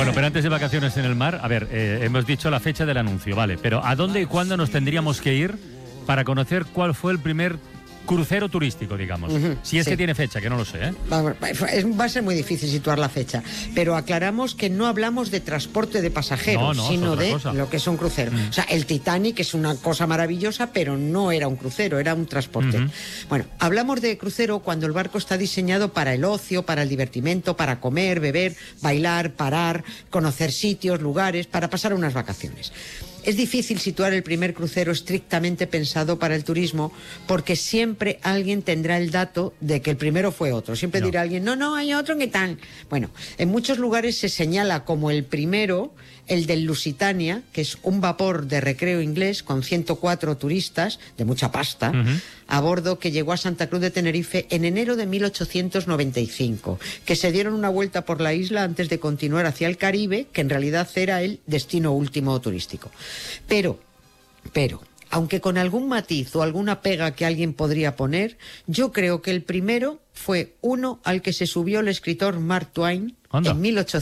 Bueno, pero antes de vacaciones en el mar, a ver, hemos dicho la fecha del anuncio, vale, pero ¿a dónde y cuándo nos tendríamos que ir para conocer cuál fue el primer crucero turístico, digamos? Si es que tiene fecha, que no lo sé, ¿eh? Va a ser muy difícil situar la fecha, pero aclaramos que no hablamos de transporte de pasajeros, sino de lo que es un crucero. O sea, el Titanic es una cosa maravillosa, pero no era un crucero, era un transporte. Bueno, hablamos de crucero cuando el barco está diseñado para el ocio, para el divertimento, para comer, beber, bailar, parar, conocer sitios, lugares, para pasar unas vacaciones. Es difícil situar el primer crucero estrictamente pensado para el turismo porque siempre alguien tendrá el dato de que el primero fue otro. Siempre dirá alguien, no, hay otro, ¿qué tal? Bueno, en muchos lugares se señala como el primero el del Lusitania, que es un vapor de recreo inglés con 104 turistas de mucha pasta a bordo, que llegó a Santa Cruz de Tenerife en enero de 1895, que se dieron una vuelta por la isla antes de continuar hacia el Caribe, que en realidad era el destino último turístico. Pero, aunque con algún matiz o alguna pega que alguien podría poner, yo creo que el primero fue uno al que se subió el escritor Mark Twain en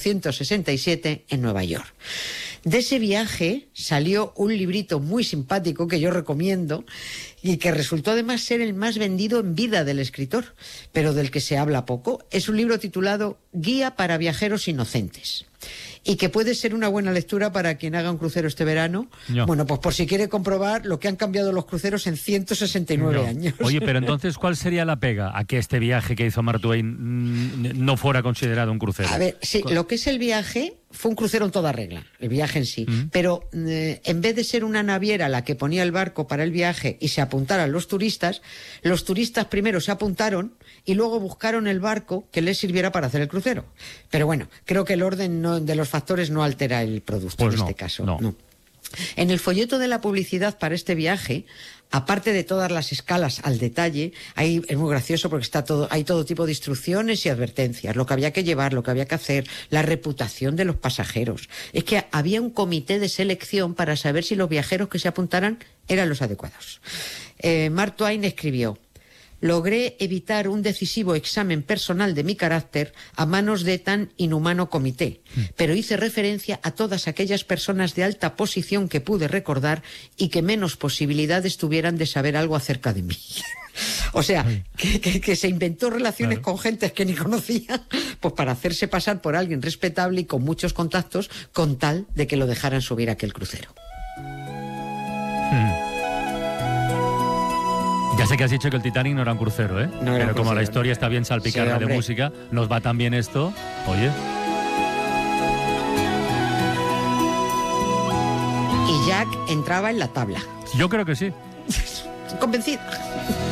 1867 en Nueva York. De ese viaje salió un librito muy simpático que yo recomiendo y que resultó además ser el más vendido en vida del escritor, pero del que se habla poco. Es un libro titulado Guía para viajeros inocentes, y que puede ser una buena lectura para quien haga un crucero este verano. Bueno, pues por si quiere comprobar lo que han cambiado los cruceros en 169 años. Oye, pero entonces, ¿cuál sería la pega a que este viaje que hizo Mark Twain no fuera considerado un crucero? A ver, sí, lo que es el viaje fue un crucero en toda regla, el viaje en sí, pero en vez de ser una naviera la que ponía el barco para el viaje y se apuntaran los turistas primero se apuntaron y luego buscaron el barco que les sirviera para hacer el crucero. Pero bueno, creo que el orden de los factores no altera el producto en este caso. No. En el folleto de la publicidad para este viaje, aparte de todas las escalas al detalle, es muy gracioso porque hay todo tipo de instrucciones y advertencias, lo que había que llevar, lo que había que hacer, la reputación de los pasajeros. Es que había un comité de selección para saber si los viajeros que se apuntaran eran los adecuados. Mark Twain escribió: logré evitar un decisivo examen personal de mi carácter a manos de tan inhumano comité, pero hice referencia a todas aquellas personas de alta posición que pude recordar y que menos posibilidades tuvieran de saber algo acerca de mí. O sea, que se inventó relaciones con gentes que ni conocía, pues para hacerse pasar por alguien respetable y con muchos contactos, con tal de que lo dejaran subir a aquel crucero. Ya sé que has dicho que el Titanic no era un crucero, ¿eh? No, pero como la historia está bien salpicada de música, nos va tan bien esto. Oye. Y Jack entraba en la tabla. Yo creo que sí. Convencida.